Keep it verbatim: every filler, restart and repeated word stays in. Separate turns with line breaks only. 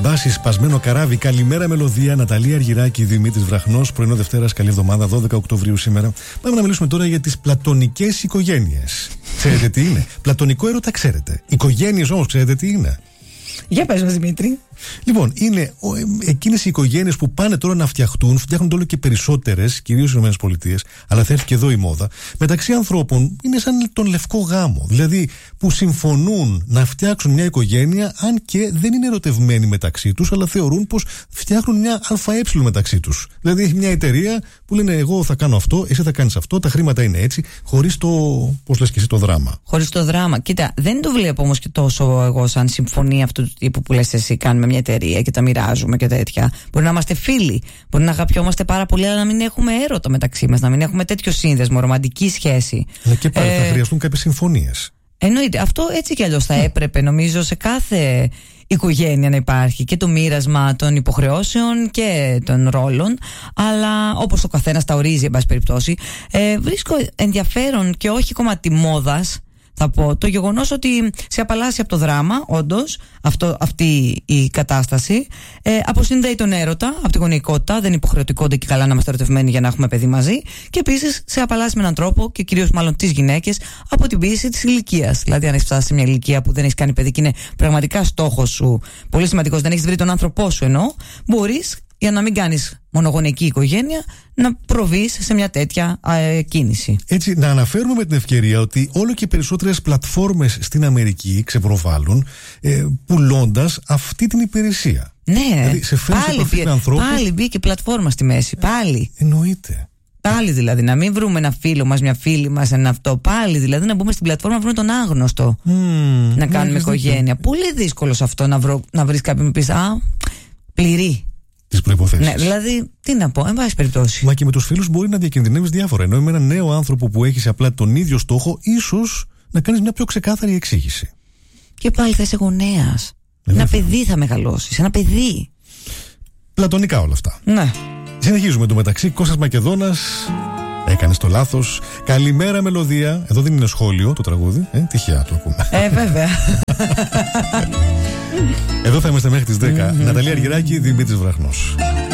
Μπάση, σπασμένο καράβι. Καλημέρα, μελωδία. Ναταλία Αργυράκη, Δημήτρης Βραχνός. Πρωινό Δευτέρας, καλή εβδομάδα, δώδεκα Οκτωβρίου σήμερα. Πάμε να μιλήσουμε τώρα για τις πλατωνικές οικογένειες. Ξέρετε τι είναι? Πλατωνικό έρωτα, ξέρετε. Οικογένειες όμως, ξέρετε τι είναι?
Για πες μας, Δημήτρη.
Λοιπόν, είναι εκείνες οι οικογένειες που πάνε τώρα να φτιαχτούν, φτιάχνονται όλο και περισσότερες, κυρίως στις ΗΠΑ, αλλά θα έρθει και εδώ η μόδα, μεταξύ ανθρώπων είναι σαν τον λευκό γάμο. Δηλαδή, που συμφωνούν να φτιάξουν μια οικογένεια, αν και δεν είναι ερωτευμένοι μεταξύ τους, αλλά θεωρούν πως φτιάχνουν μια ΑΕ μεταξύ τους. Δηλαδή, έχει μια εταιρεία που λένε: εγώ θα κάνω αυτό, εσύ θα κάνεις αυτό, τα χρήματα είναι έτσι, χωρίς το, πώς λες και εσύ, το δράμα.
Χωρίς το δράμα. Κοίτα, δεν το βλέπω όμως και τόσο εγώ σαν συμφωνία αυτού του τύπου που λες εσύ. Κάνουμε μια εταιρεία και τα μοιράζουμε και τέτοια. Μπορεί να είμαστε φίλοι, μπορεί να αγαπιόμαστε πάρα πολύ, αλλά να μην έχουμε έρωτα μεταξύ μας, να μην έχουμε τέτοιο σύνδεσμο, ρομαντική σχέση.
Αλλά και πάλι
ε,
θα χρειαστούν κάποιες συμφωνίες.
Εννοείται. Αυτό έτσι κι αλλιώς θα έπρεπε, νομίζω, σε κάθε οικογένεια να υπάρχει και το μοίρασμα των υποχρεώσεων και των ρόλων, αλλά όπως ο καθένας τα ορίζει, εν πάση περιπτώσει. Ε, βρίσκω ενδιαφέρον και όχι κομμάτι μόδας, θα πω, το γεγονός ότι σε απαλλάσσει από το δράμα, όντως, αυτό, αυτή η κατάσταση, ε, αποσυνδέει τον έρωτα από τη γονεϊκότητα, δεν είναι υποχρεωτικότητα και καλά να είμαστε ερωτευμένοι για να έχουμε παιδί μαζί, και επίσης σε απαλλάσσει με έναν τρόπο, και κυρίως μάλλον τις γυναίκες, από την πίεση της ηλικίας. Δηλαδή, αν έχεις φτάσει σε μια ηλικία που δεν έχεις κάνει παιδί και είναι πραγματικά στόχος σου πολύ σημαντικός, δεν έχεις βρει τον άνθρωπό σου εννοώ, μπορείς, για να μην κάνεις μονογονεϊκή οικογένεια, να προβείς σε μια τέτοια ε, κίνηση.
Έτσι, να αναφέρουμε με την ευκαιρία ότι όλο και περισσότερες πλατφόρμες στην Αμερική ξεπροβάλλουν, ε, πουλώντας αυτή την υπηρεσία.
Ναι,
δηλαδή, σε φέρνει σε επαφή με ανθρώπους.
Πάλι μπήκε πλατφόρμα στη μέση, πάλι.
Εννοείται.
Πάλι δηλαδή, να μην βρούμε ένα φίλο μας, μια φίλη μας, ένα αυτό. Πάλι δηλαδή, να μπούμε στην πλατφόρμα να βρούμε τον άγνωστο. Mm, να κάνουμε ναι, οικογένεια. Δίκιο. Πολύ δύσκολο σε αυτό να, βρω, να βρεις κάποιον που πεις, α, πληρεί
τις προϋποθέσεις.
Ναι, δηλαδή, τι να πω, εν πάση περιπτώσει.
Μα και με τους φίλους μπορεί να διακινδυνεύεις διάφορα. Ενώ με έναν νέο άνθρωπο που έχεις απλά τον ίδιο στόχο, ίσως να κάνεις μια πιο ξεκάθαρη εξήγηση.
Και πάλι θα είσαι γονέας. Ε, ένα παιδί θα μεγαλώσεις, ένα παιδί.
Πλατωνικά όλα αυτά.
Ναι.
Συνεχίζουμε το μεταξύ. Κώστας Μακεδόνας, έκανες το λάθος. Καλημέρα, μελωδία. Εδώ δεν είναι σχόλιο το τραγούδι. Ε, τυχαία το ακούμε.
Ε, βέβαια.
Εδώ θα είμαστε μέχρι τις δέκα. Mm-hmm. Ναταλία Αργυράκη, Δημήτρης Βραχνός.